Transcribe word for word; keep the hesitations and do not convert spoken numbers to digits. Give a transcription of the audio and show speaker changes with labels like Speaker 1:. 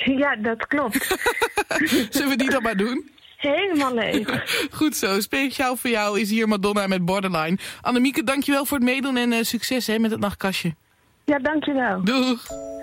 Speaker 1: Ja, dat klopt.
Speaker 2: Zullen we die dan maar doen?
Speaker 1: Helemaal leuk.
Speaker 2: Goed zo, speciaal voor jou is hier Madonna met Borderline. Annemieke, dankjewel voor het meedoen en uh, succes hè, met het nachtkastje.
Speaker 1: Ja, dankjewel.
Speaker 2: Doeg!